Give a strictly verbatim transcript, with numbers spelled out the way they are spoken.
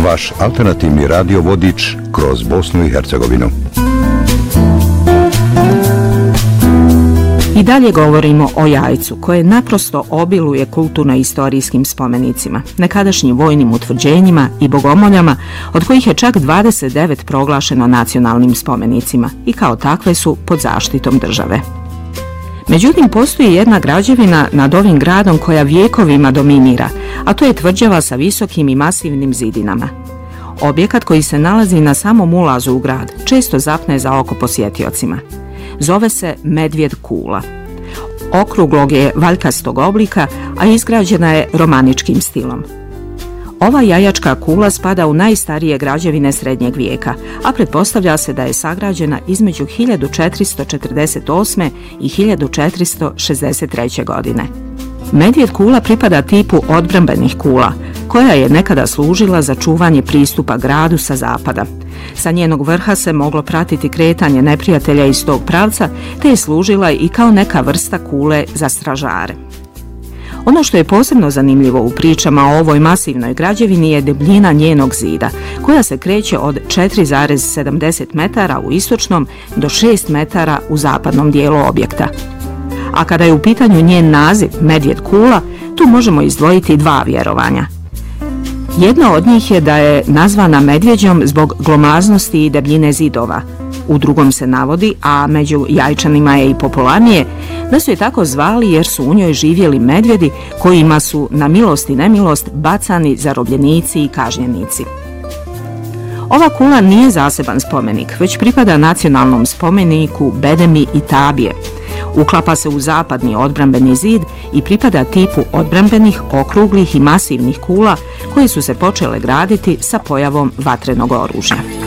Vaš alternativni radio vodič kroz Bosnu i Hercegovinu. I dalje govorimo o Jajcu, koje naprosto obiluje kulturno-istorijskim spomenicima, nekadašnjim vojnim utvrđenjima i bogomoljama, od kojih je čak dvadeset devet proglašeno nacionalnim spomenicima i kao takve su pod zaštitom države. Međutim, postoji jedna građevina nad ovim gradom koja vjekovima dominira, a to je tvrđava sa visokim i masivnim zidinama. Objekat koji se nalazi na samom ulazu u grad često zapne za oko posjetiocima. Zove se Medvjed kula. Okruglog je valjkastog oblika, a izgrađena je romaničkim stilom. Ova jajačka kula spada u najstarije građevine srednjeg vijeka, a pretpostavlja se da je sagrađena između hiljadu četiristo četrdeset osme i hiljadu četiristo šezdeset treće godine. Medvjed kula pripada tipu odbrambenih kula, koja je nekada služila za čuvanje pristupa gradu sa zapada. Sa njenog vrha se moglo pratiti kretanje neprijatelja iz tog pravca, te je služila i kao neka vrsta kule za stražare. Ono što je posebno zanimljivo u pričama o ovoj masivnoj građevini je debljina njenog zida, koja se kreće od četiri zarez sedamdeset metara u istočnom do šest metara u zapadnom dijelu objekta. A kada je u pitanju njen naziv Medvjed kula, tu možemo izdvojiti dva vjerovanja. Jedno od njih je da je nazvana medvjeđom zbog glomaznosti i debljine zidova. U drugom se navodi, a među Jajčanima je i popularnije, da su je tako zvali jer su u njoj živjeli medvjedi kojima su na milost i nemilost bacani zarobljenici i kažnjenici. Ova kula nije zaseban spomenik, već pripada nacionalnom spomeniku Bedemi i Tabije. Uklapa se u zapadni odbrambeni zid i pripada tipu odbrambenih, okruglih i masivnih kula koje su se počele graditi sa pojavom vatrenog oružja.